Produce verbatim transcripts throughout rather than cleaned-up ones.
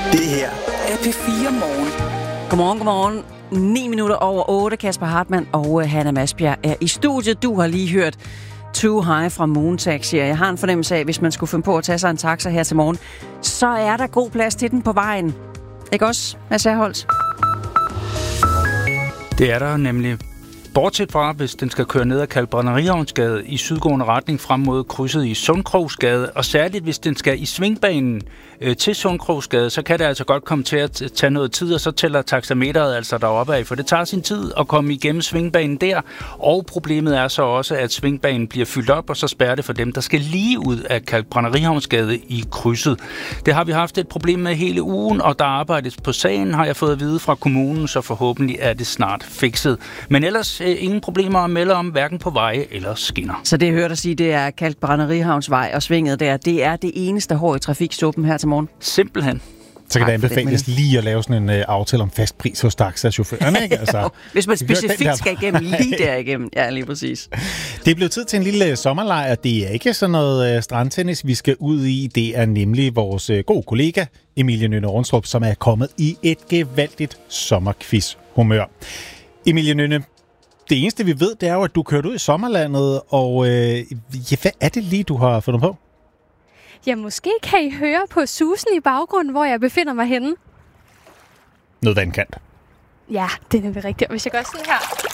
Det her er P fire Morgen. Godmorgen, godmorgen. ni minutter over otte. Kasper Hartmann og uh, Hanna Masbjerg er i studiet. Du har lige hørt Too High fra Moon Taxi. Jeg har en fornemmelse af, at hvis man skulle finde på at tage sig en taxa her til morgen, så er der god plads til den på vejen. Ikke også, Mads Herholdt? Det er der nemlig. Bortset fra, hvis den skal køre ned ad Kalkbrænderihavnsgade i sydgående retning frem mod krydset i Sundkrogsgade, og særligt hvis den skal i svingbanen øh, til Sundkrogsgade, så kan det altså godt komme til at tage noget tid, og så tæller taxameteret altså deroppe af, for det tager sin tid at komme igennem svingbanen der, og problemet er så også, at svingbanen bliver fyldt op, og så spærrer det for dem, der skal lige ud af Kalkbrænderihavnsgade i krydset. Det har vi haft et problem med hele ugen, og der arbejdes på sagen, har jeg fået at vide fra kommunen, så forhåbentlig er det snart fikset. Men ellers ingen problemer at melde om, hverken på veje eller skinner. Så det, jeg hørte dig sige, det er Kalkbrænderihavnsvej og svinget der. Det er det eneste hår i trafiksuppen her til morgen. Simpelthen. Så kan det anbefales lige at lave sådan en uh, aftale om fast pris hos taxachaufførerne, ikke? Altså, hvis man specifikt skal igennem lige derigennem. Ja, lige præcis. Det er blevet tid til en lille sommerlejr. Det er ikke sådan noget uh, strandtennis, vi skal ud i. Det er nemlig vores uh, gode kollega, Emilie Nynne Rundstrup, som er kommet i et gevaldigt sommerquiz-humør. Emilie Nynne, det eneste, vi ved, det er jo, at du kørte ud i sommerlandet, og øh, ja, hvad er det lige, du har fundet på? Ja, måske kan I høre på susen i baggrunden, hvor jeg befinder mig henne. Noget vandkant. Ja, det er nemlig rigtigt. Og hvis jeg gør sådan her,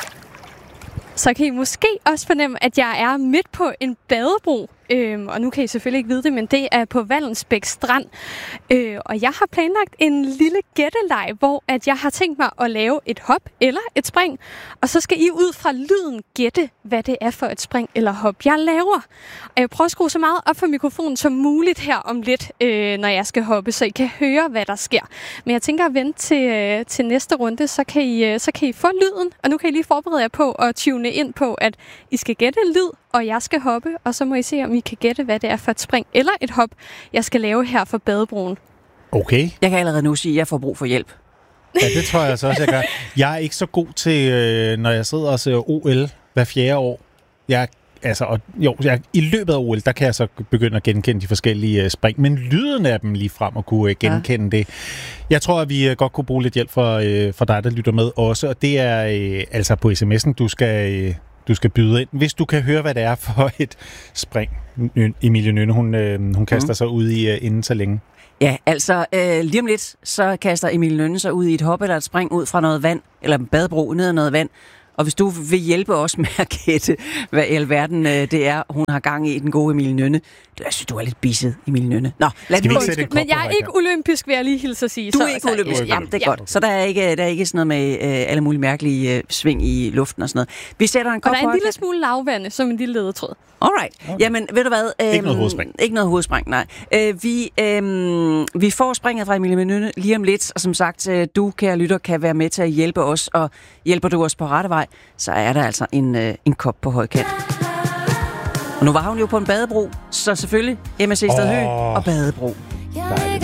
så kan I måske også fornemme, at jeg er midt på en badebro. Øhm, og nu kan I selvfølgelig ikke vide det, men det er på Vallensbæk Strand. Øh, og jeg har planlagt en lille gætteleg, hvor at jeg har tænkt mig at lave et hop eller et spring. Og så skal I ud fra lyden gætte, hvad det er for et spring eller hop, jeg laver. Og jeg prøver at skrue så meget op for mikrofonen som muligt her om lidt, øh, når jeg skal hoppe, så I kan høre, hvad der sker. Men jeg tænker at vente til, øh, til næste runde, så kan, I, øh, så kan I få lyden. Og nu kan I lige forberede jer på at tune ind på, at I skal gætte lyd, og jeg skal hoppe, og så må I se, om I kan gætte, hvad det er for et spring eller et hop, jeg skal lave her for badebroen. Okay. Jeg kan allerede nu sige, at jeg får brug for hjælp. Ja, det tror jeg så også, jeg gør. Jeg er ikke så god til, øh, når jeg sidder og ser O L hver fjerde år. Jeg, altså, og, jo, jeg, i løbet af O L, der kan jeg så begynde at genkende de forskellige øh, spring, men lyden af dem lige frem at kunne øh, genkende ja. det. Jeg tror, at vi øh, godt kunne bruge lidt hjælp for, øh, for dig, der lytter med også, og det er øh, altså på sms'en, du skal... Øh, Du skal byde ind, hvis du kan høre, hvad det er for et spring. Emilie Nynne, hun, øh, hun kaster mm. sig ud i øh, inden så længe. Ja, altså øh, lige om lidt, så kaster Emilie Nynne sig ud i et hop eller et spring ud fra noget vand, eller en badebro ned ad noget vand. Og hvis du vil hjælpe os med at gætte, hvad i alverden øh, det er, hun har gang i, den gode Emilie Nynne. Jeg synes, du er lidt bisset, Emilie Nynne. Nå, lad mig Men jeg er ikke olympisk, vil jeg lige hilse at sige. Du er så, ikke så, olympisk, jamen det er ja. godt. Så der er, ikke, der er ikke sådan noget med øh, alle mulige mærkelige øh, sving i luften og sådan noget. Vi sætter en kop. Og der er en lille smule lavvande, som en lille ledetråd. Alright. Okay. Jamen, ved du hvad? Øhm, ikke noget hovedspring. Ikke noget hovedspring, nej. Øh, vi, øhm, vi får springet fra Emilie Nynne lige om lidt, og som sagt, øh, du, kære lytter, kan være med til at hjælpe os, og hjælper du os på rette vej, så er der altså en, øh, en kop på højkant. Og nu var hun jo på en badebro, så selvfølgelig M S C Stadhø oh. og badebro.